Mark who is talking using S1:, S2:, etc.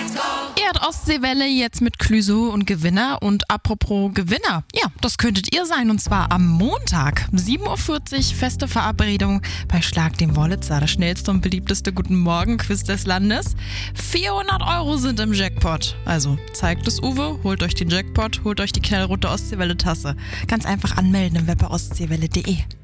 S1: Ostseewelle jetzt mit Clouseau und Gewinner. Und apropos Gewinner, ja, das könntet ihr sein. Und zwar am Montag, 7.40 Uhr, feste Verabredung bei Schlag den Wollitzer, das schnellste und beliebteste Guten Morgen-Quiz des Landes. 400 € sind im Jackpot. Also zeigt es Uwe, holt euch den Jackpot, holt euch die knallrote Ostseewelle-Tasse. Ganz einfach anmelden im Web bei ostseewelle.de.